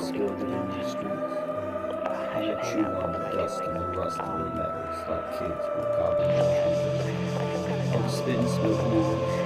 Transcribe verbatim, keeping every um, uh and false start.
spilled it in the streets. How you chew on the dust and the rust of the metals like kids with goblin trees. I'm spitting smoke now.